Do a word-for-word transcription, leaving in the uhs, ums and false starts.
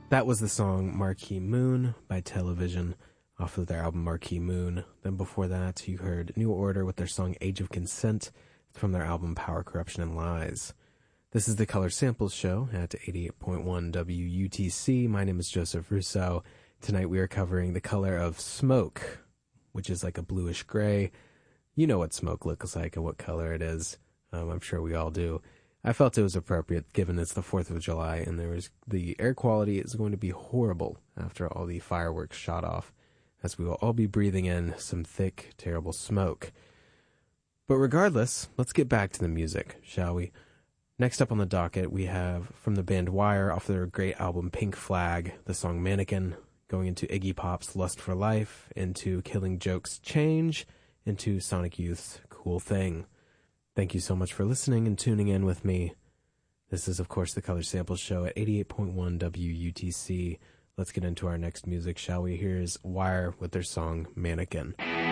That was the song Marquee Moon by Television off of their album Marquee Moon. Then before that, you heard New Order with their song Age of Consent from their album Power, Corruption, and Lies. This is the Color Samples Show at eighty-eight point one W U T C. My name is Joseph Russo. Tonight we are covering the color of smoke, which is like a bluish gray. You know what smoke looks like and what color it is. Um, I'm sure we all do. I felt it was appropriate given it's the fourth of July and there is the air quality is going to be horrible after all the fireworks shot off, as we will all be breathing in some thick, terrible smoke. But regardless, let's get back to the music, shall we? Next up on the docket, we have from the band Wire off their great album Pink Flag, the song Mannequin, going into Iggy Pop's Lust for Life, into Killing Joke's Change, into Sonic Youth's Cool Thing. Thank you so much for listening and tuning in with me. This is, of course, the Color Samples Show at eighty-eight point one W U T C. Let's get into our next music, shall we? Here's Wire with their song Mannequin.